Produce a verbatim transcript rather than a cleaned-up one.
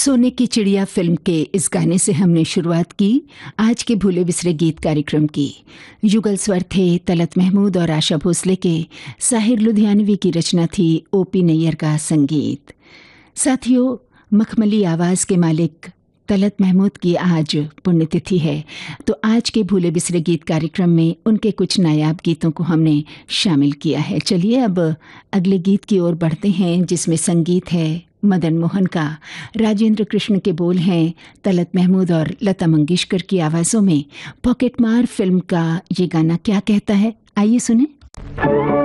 सोने की चिड़िया फिल्म के इस गाने से हमने शुरुआत की आज के भूले बिसरे गीत कार्यक्रम की। युगल स्वर थे तलत महमूद और आशा भोसले के, साहिर लुधियानवी की रचना थी, ओपी नैयर का संगीत। साथियों, मखमली आवाज़ के मालिक तलत महमूद की आज पुण्यतिथि है, तो आज के भूले बिसरे गीत कार्यक्रम में उनके कुछ नायाब गीतों को हमने शामिल किया है। चलिए अब अगले गीत की ओर बढ़ते हैं, जिसमें संगीत है मदन मोहन का, राजेंद्र कृष्ण के बोल हैं तलत महमूद और लता मंगेशकर की आवाज़ों में। पॉकेट मार फिल्म का ये गाना क्या कहता है, आइए सुने।